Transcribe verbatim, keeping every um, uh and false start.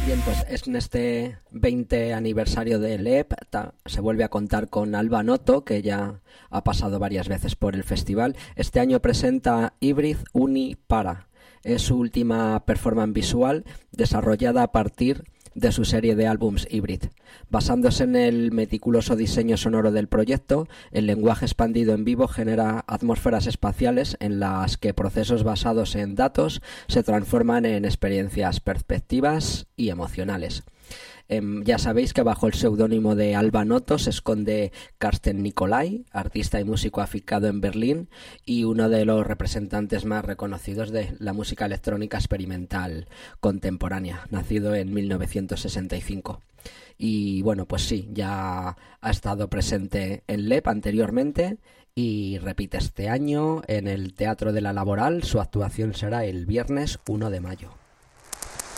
Bien, pues es en este veinte aniversario de L E P se vuelve a contar con Alba Noto, que ya ha pasado varias veces por el festival. Este año presenta Hybrid Uni Para. Es su última performance visual desarrollada a partir de su serie de álbums Hybrid. Basándose en el meticuloso diseño sonoro del proyecto, el lenguaje expandido en vivo genera atmósferas espaciales en las que procesos basados en datos se transforman en experiencias perspectivas y emocionales. Eh, ya sabéis que bajo el seudónimo de Alba Noto se esconde Carsten Nicolai, artista y músico afincado en Berlín y uno de los representantes más reconocidos de la música electrónica experimental contemporánea, nacido en mil novecientos sesenta y cinco. Y bueno, pues sí, ya ha estado presente en L E P anteriormente y repite este año en el Teatro de la Laboral. Su actuación será el viernes uno de mayo.